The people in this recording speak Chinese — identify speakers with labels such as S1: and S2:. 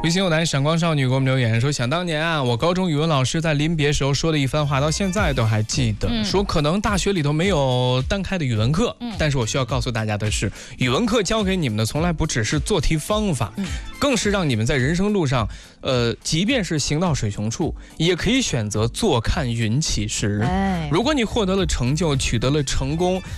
S1: 微信有男闪光少女给我们留言说，想当年啊，我高中语文老师在临别时候说的一番话，到现在都还记得。说可能大学里头没有单开的语文课，但是我需要告诉大家的是，语文课教给你们的从来不只是做题方法，更是让你们在人生路上，即便是行到水穷处，也可以选择坐看云起时。如果你获得了成就，取得了成功，